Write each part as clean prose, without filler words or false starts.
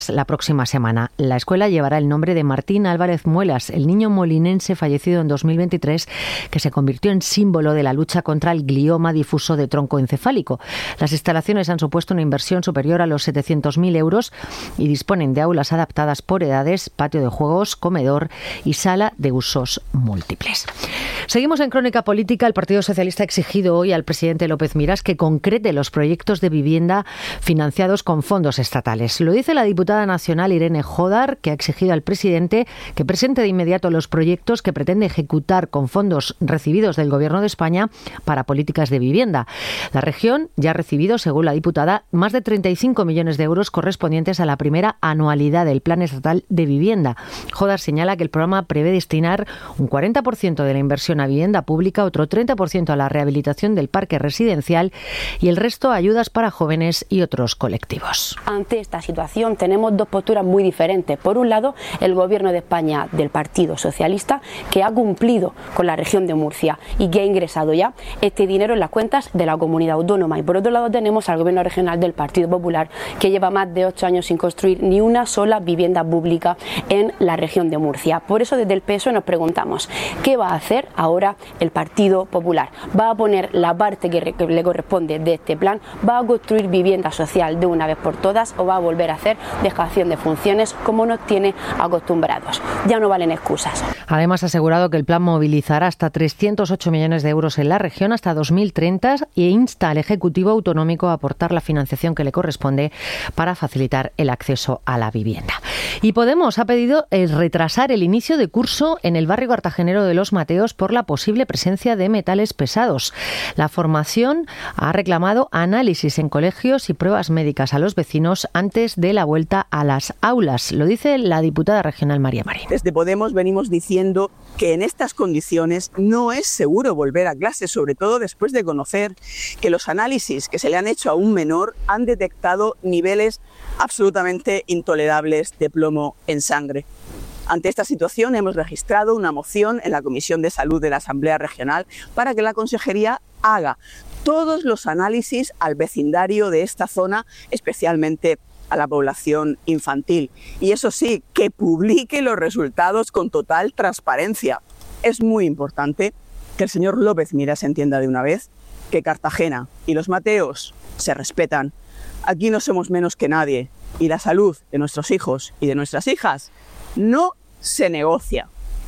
la próxima semana. La escuela llevará el nombre de Martín Álvarez Muelas, el niño molinense fallecido en 2023, que se convirtió en símbolo de la lucha contra el glioma difuso de tronco encefálico. Las instalaciones han supuesto una inversión superior a los 700.000 euros y disponen de aulas adaptadas por edades, patio de juegos, comedor y sala de usos múltiples. Seguimos en Crónica Política. El Partido Socialista ha exigido hoy al presidente López Miras que concrete los proyectos de vivienda financiados con fondos estatales. Lo dice la diputada nacional Irene Jodar, que ha exigido al presidente que presente de inmediato los proyectos que pretende ejecutar con fondos recibidos del Gobierno de España para políticas de vivienda. La región ya ha recibido, según la diputada, más de 35 millones de euros correspondientes a la primera anualidad del Plan Estatal de Vivienda. Jodar señala que el programa prevé destinar un 40% de la inversión a vivienda pública, otro 30% a la rehabilitación del parque residencial y el resto a ayudas para jóvenes y otros colectivos. Ante esta situación tenemos dos posturas muy diferentes. Por un lado, el Gobierno de España del Partido Socialista, que ha cumplido con la región de Murcia y que ha ingresado ya este dinero en las cuentas de la comunidad autónoma. Y por otro lado tenemos al Gobierno regional del Partido Popular, que lleva más de 8 años sin construir ni una sola vivienda pública en la región de Murcia. Por eso desde el PSOE nos preguntamos, ¿qué va a hacer ahora el Partido Popular? ¿Va a poner la parte que le corresponde de este plan? ¿Va a construir vivienda social de una vez por todas o va a volver a hacer dejación de funciones como nos tiene acostumbrados? Ya no valen excusas. Además, ha asegurado que el plan movilizará hasta 308 millones de euros en la región hasta 2030 e insta al Ejecutivo Autonómico a aportar la financiación que le corresponde para facilitar el acceso a la vivienda. Y Podemos ha pedido retrasar el inicio de curso en el barrio cartagenero de Los Mateos por la posible presencia de metales pesados. La formación ha reclamado análisis en colegios y pruebas médicas a los vecinos antes de la vuelta a las aulas. Lo dice la diputada regional María Marín. Desde Podemos venimos diciendo que en estas condiciones no es seguro volver a clase, sobre todo después de conocer que los análisis que se le han hecho a un menor han detectado niveles absolutamente intolerables de plomo en sangre. Ante esta situación hemos registrado una moción en la Comisión de Salud de la Asamblea Regional para que la Consejería haga todos los análisis al vecindario de esta zona, especialmente a la población infantil. Y eso sí, que publique los resultados con total transparencia. Es muy importante que el señor López Miras entienda de una vez que Cartagena y Los Mateos se respetan. Aquí no somos menos que nadie y la salud de nuestros hijos y de nuestras hijas no se negocia.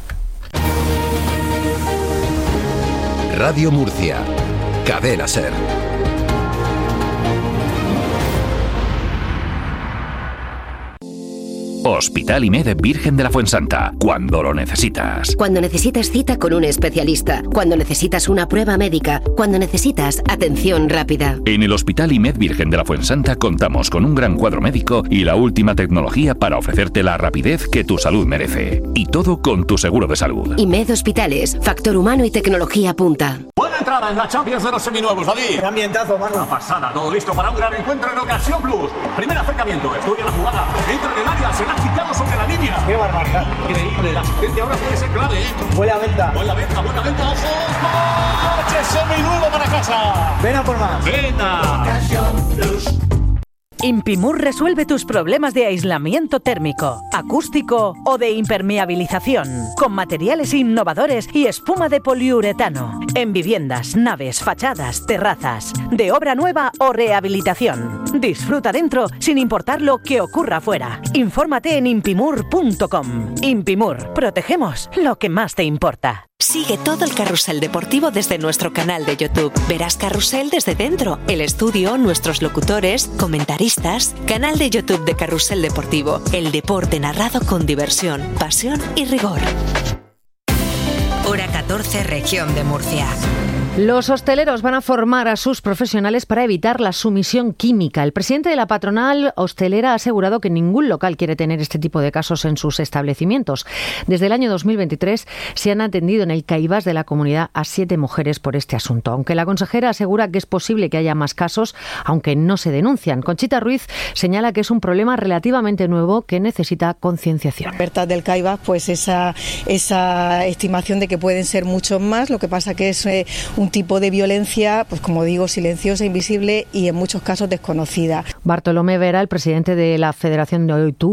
Radio Murcia, Cadena SER. Hospital IMED Virgen de la Fuensanta, cuando lo necesitas. Cuando necesitas cita con un especialista, cuando necesitas una prueba médica, cuando necesitas atención rápida. En el Hospital IMED Virgen de la Fuensanta contamos con un gran cuadro médico y la última tecnología para ofrecerte la rapidez que tu salud merece. Y todo con tu seguro de salud. IMED Hospitales, factor humano y tecnología punta. Buena entrada en la Champions de los seminuevos, David. Qué ambientazo, mano. Una pasada, todo listo para un gran encuentro en Ocasión Plus. Primer acercamiento, estudia la jugada, entra en el área, se la ha quitado sobre la línea. Qué barbaridad. Increíble, la asistencia ahora puede ser clave, ¿eh? Buena venta. Buena venta, ojo. ¡Coche seminuevo para casa! Ven a por más. ¡Venga! Ocasión Plus. Impimur resuelve tus problemas de aislamiento térmico, acústico o de impermeabilización, con materiales innovadores y espuma de poliuretano, en viviendas, naves, fachadas, terrazas, de obra nueva o rehabilitación. Disfruta dentro sin importar lo que ocurra fuera. Infórmate en impimur.com. Impimur, protegemos lo que más te importa. Sigue todo el carrusel deportivo desde nuestro canal de YouTube. Verás Carrusel desde dentro, el estudio, nuestros locutores, comentaristas. Canal de YouTube de Carrusel Deportivo. El deporte narrado con diversión, pasión y rigor. Hora 14, región de Murcia. Los hosteleros van a formar a sus profesionales para evitar la sumisión química. El presidente de la patronal hostelera ha asegurado que ningún local quiere tener este tipo de casos en sus establecimientos. Desde el año 2023 se han atendido en el CAIBAS de la comunidad a 7 mujeres por este asunto. Aunque la consejera asegura que es posible que haya más casos, aunque no se denuncian. Conchita Ruiz señala que es un problema relativamente nuevo que necesita concienciación. Expertas del CAIBAS, pues esa estimación de que pueden ser muchos más. Lo que pasa que es un tipo de violencia, pues como digo, silenciosa, invisible y en muchos casos desconocida. Bartolomé Vera, el presidente de la Federación de OITU,